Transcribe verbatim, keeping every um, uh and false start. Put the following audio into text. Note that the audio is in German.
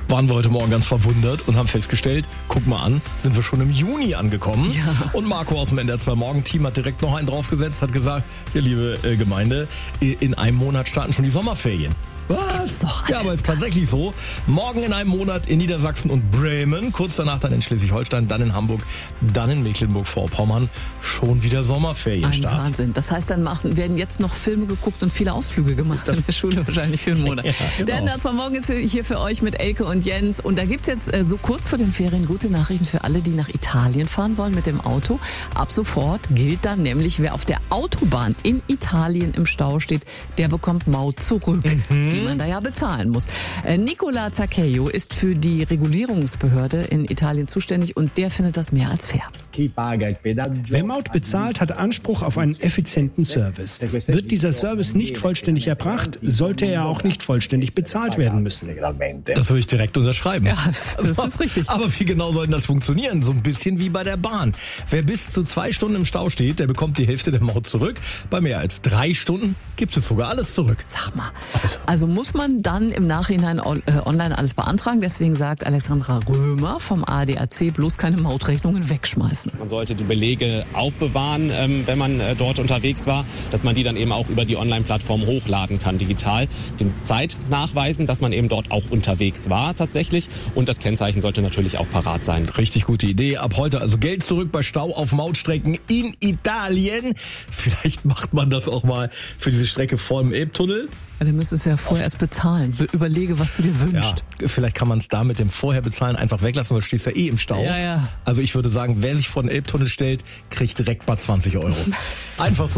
waren wir heute Morgen ganz verwundert und haben festgestellt, guck mal an, sind wir schon im Juni angekommen. Ja. Und Marco aus dem N D R zwei Morgenteam hat direkt noch einen draufgesetzt, hat gesagt, ja liebe äh, Gemeinde, in einem Monat starten schon die Sommerferien. Was? Doch Ja, aber es ist tatsächlich so. Morgen in einem Monat in Niedersachsen und Bremen, kurz danach dann in Schleswig-Holstein, dann in Hamburg, dann in Mecklenburg-Vorpommern schon wieder Sommerferienstart. Ein Wahnsinn. Das heißt, dann machen, werden jetzt noch Filme geguckt und viele Ausflüge gemacht in der Schule wahrscheinlich für einen Monat. Ja, genau. Der N D R zwei Morgen ist hier für euch mit Elke und Jens. Und da gibt's jetzt äh, so kurz vor den Ferien gute Nachrichten für alle, die nach Italien fahren wollen mit dem Auto. Ab sofort gilt dann nämlich, wer auf der Autobahn in Italien im Stau steht, der bekommt Maut zurück, mhm. die man da ja bezahlen muss. Äh, Nicola Zaccheio ist für die Regulierungsbehörde in Italien zuständig und der findet das mehr als fair. Wer Maut bezahlt, hat Anspruch auf einen effizienten Service. Wird dieser Service nicht vollständig erbracht, sollte er auch nicht vollständig bezahlt werden müssen. Das würde ich direkt unterschreiben. Ja, das ist richtig. Aber wie genau soll denn das funktionieren? So ein bisschen wie bei der Bahn. Wer bis zu zwei Stunden im Stau steht, der bekommt die Hälfte der Maut zurück. Bei mehr als drei Stunden gibt es sogar alles zurück. Sag mal, also muss man dann im Nachhinein online alles beantragen. Deswegen sagt Alexandra Römer vom A D A C, bloß keine Mautrechnungen wegschmeißen. Man sollte die Belege aufbewahren, ähm, wenn man äh, dort unterwegs war, dass man die dann eben auch über die Online-Plattform hochladen kann, digital. Den Zeit nachweisen, dass man eben dort auch unterwegs war tatsächlich. Und das Kennzeichen sollte natürlich auch parat sein. Richtig gute Idee. Ab heute also Geld zurück bei Stau auf Mautstrecken in Italien. Vielleicht macht man das auch mal für diese Strecke vor dem Elbtunnel. Ja, dann müsstest du ja vorher erst bezahlen. Überlege, was du dir wünschst. Ja, vielleicht kann man es da mit dem vorher bezahlen einfach weglassen, weil du stehst ja eh im Stau. Ja, ja. Also ich würde sagen, wer sich vor den Elbtunnel stellt, kriegt direkt mal zwanzig Euro. Einfach so.